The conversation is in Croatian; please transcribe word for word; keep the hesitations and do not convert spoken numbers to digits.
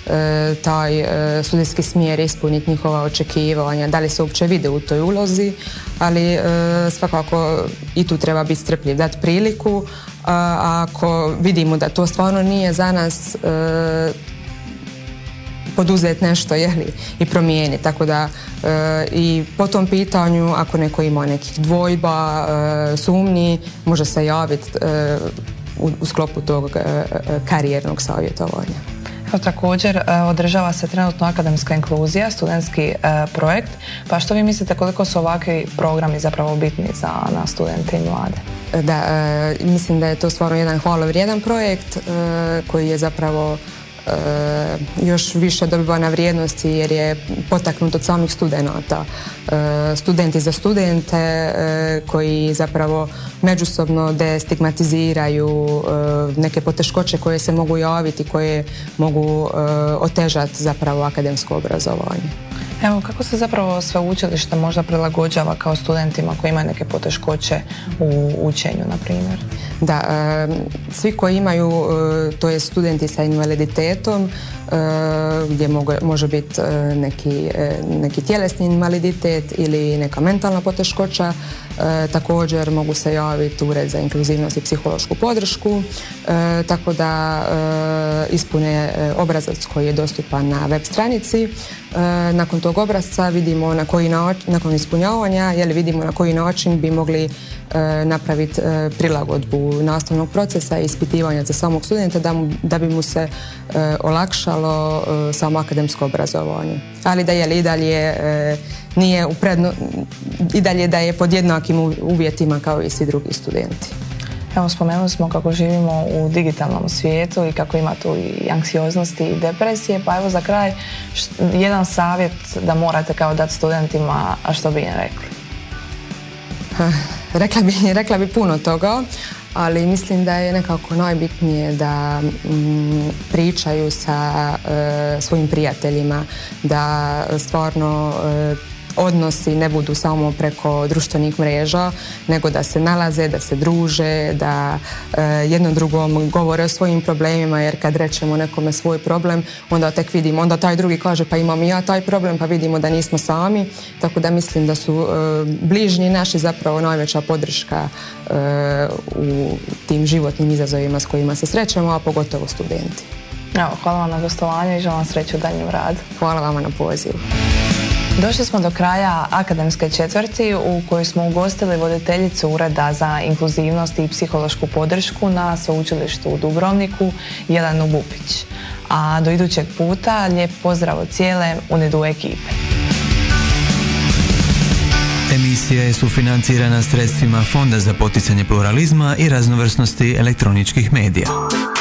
e, taj e, studijski smjer ispuniti njihova očekivanja, da li se uopće vide u toj ulozi, ali e, svakako i tu treba biti strpljiv, dati priliku, a ako vidimo da to stvarno nije za nas, e, poduzeti nešto, jeli, i promijeniti. Tako da e, i po tom pitanju, ako neko ima nekih dvojba, e, sumnji, može se javiti e, u, u sklopu tog e, karijernog savjetovanja. Evo, također održava se trenutno akademska inkluzija, studentski e, projekt, pa što vi mislite koliko su ovakvi programi zapravo bitni za nas studente i mlade? Da, e, mislim da je to stvarno jedan hvalevrijedan projekt e, koji je zapravo E, još više dobiva na vrijednosti jer je potaknut od samih studenata. E, studenti za studente e, koji zapravo međusobno destigmatiziraju e, neke poteškoće koje se mogu javiti, koje mogu e, otežati zapravo akademsko obrazovanje. Evo, kako se zapravo sveučilište možda prilagođava kao studentima koji imaju neke poteškoće u učenju, na primjer? Da, e, svi koji imaju, e, to je studenti sa invaliditetom, e, gdje mogu, može biti e, neki, e, neki tjelesni invaliditet ili neka mentalna poteškoća, e, također mogu se javiti u Ured za inkluzivnost i psihološku podršku, e, tako da e, ispune obrazac koji je dostupan na web stranici. E, nakon tog obrasca vidimo na koji način, nakon ispunjavanja, jeli vidimo na koji način bi mogli e, napraviti e, prilagodbu nastavnog procesa i ispitivanja za samog studenta da, mu, da bi mu se e, olakšalo e, samo akademsko obrazovanje. Ali da je i dalje e, nije u predno, i dalje da je pod jednakim uvjetima kao i svi drugi studenti. Evo, spomenuli smo kako živimo u digitalnom svijetu i kako ima tu i anksioznosti i depresije, pa evo za kraj jedan savjet da morate kao dati studentima, a što bi im rekli? Rekla bi, rekla bi puno toga, ali mislim da je nekako najbitnije da mm, pričaju sa e, svojim prijateljima, da stvarno e, odnosi ne budu samo preko društvenih mreža, nego da se nalaze, da se druže, da e, jedno drugom govore o svojim problemima, jer kad rečemo nekome svoj problem, onda tek vidimo, onda taj drugi kaže pa imam i ja taj problem, pa vidimo da nismo sami, tako da mislim da su e, bližnji naši zapravo najveća podrška e, u tim životnim izazovima s kojima se srećemo, a pogotovo studenti. Evo, hvala vam na gostovanju i želim vam sreću u daljnjem radu. Hvala vama na pozivu. Došli smo do kraja akademske četvrti u kojoj smo ugostili voditeljicu Ureda za inkluzivnost i psihološku podršku na Sveučilištu u Dubrovniku, Jelenu Bupić. A do idućeg puta lijep pozdrav od cijele UNIDU ekipe. Emisija je sufinancirana sredstvima Fonda za poticanje pluralizma i raznovrsnosti elektroničkih medija.